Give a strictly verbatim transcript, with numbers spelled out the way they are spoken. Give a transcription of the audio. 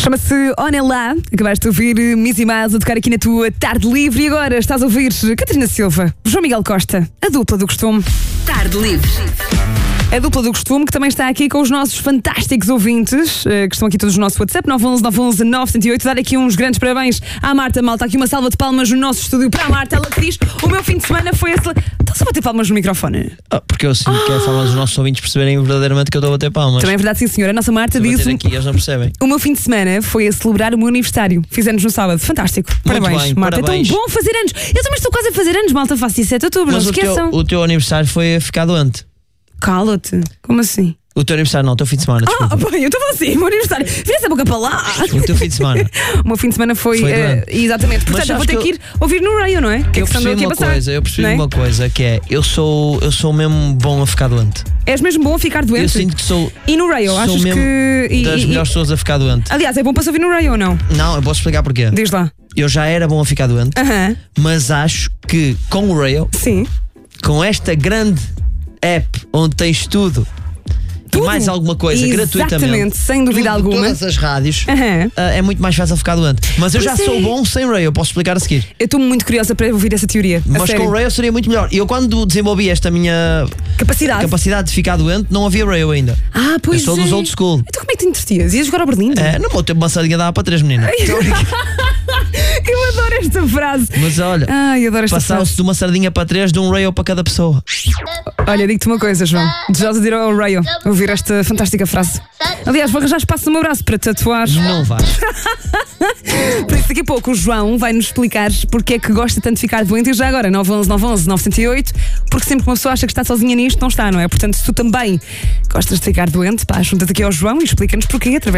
Chama-se Onelá. Acabaste de ouvir Missy Miles a tocar aqui na tua Tarde Livre. E agora estás a ouvir Catarina Silva, João Miguel Costa, a dupla do costume. Tarde Livre. A dupla do costume, que também está aqui com os nossos fantásticos ouvintes, que estão aqui todos no nosso WhatsApp, nove um um, nove um um, nove zero oito. Dar aqui uns grandes parabéns à Marta. Malta, aqui uma salva de palmas no nosso estúdio para a Marta. Ela que diz: o meu fim de semana foi esse. Estás a bater palmas no microfone? Ah, porque eu sinto ah. que é a forma dos nossos ouvintes perceberem verdadeiramente que eu estou a bater palmas. Também é verdade, sim, senhora. A nossa Marta diz: aqui, eles não percebem. O meu fim de semana foi a celebrar o meu aniversário. Fizemos no sábado. Fantástico. Muito parabéns, bem, Marta. parabéns. É tão bom fazer anos. Eu também estou quase a fazer anos, malta. Faço dia sete de outubro. Mas não o teu, esqueçam. o teu aniversário foi a ficar doente. Cala-te. Como assim? O teu aniversário não, o teu fim de semana, desculpa. Ah, bem, eu estava assim, o meu aniversário. Vira essa boca para lá. O teu fim de semana. O meu fim de semana foi. Foi uh, exatamente. Portanto, eu vou ter que, que ir ouvir no radio, não é? Que eu é que percebi uma passar, coisa, eu percebi é? uma coisa que é: eu sou, eu sou mesmo bom a ficar doente. És mesmo bom a ficar doente? Eu sinto que sou. E no radio, sou achas mesmo que. E, das e, melhores e... pessoas a ficar doente. Aliás, é bom para se ouvir no radio ou não? Não, eu posso explicar porquê. Diz lá. Eu já era bom a ficar doente, uh-huh. mas acho que com o Rail, sim, com esta grande app onde tens tudo. Tudo. E mais alguma coisa, exatamente, gratuitamente, sem dúvida tudo, alguma. todas as rádios, uh-huh. uh, é muito mais fácil ficar doente. Mas eu pois já é. sou bom sem Rail, posso explicar a seguir. Eu estou muito curiosa para ouvir essa teoria. Mas com o Rail seria muito melhor. E eu, quando desenvolvi esta minha capacidade, capacidade de ficar doente, não havia Rail ainda. Ah, pois eu sou é. dos old school. Então como é que te entretias? Ias jogar ao Berlim? É, no meu tempo, uma sardinha dava para três meninas. Eu adoro esta frase. Mas olha, Ai, adoro esta passava-se de uma sardinha para três, de um Rail para cada pessoa. Olha, digo-te uma coisa, João. Desejosa de ir ao Rail ouvir esta fantástica frase. Aliás, vou arranjar espaço no meu braço para tatuar. Não vais. Por isso, daqui a pouco o João vai nos explicar porque é que gosta tanto de ficar doente. E já agora, nove um um, nove um um, nove zero oito. Porque sempre que uma pessoa acha que está sozinha nisto, não está, não é? Portanto, se tu também gostas de ficar doente, pá, junta-te aqui ao João e explica-nos porquê através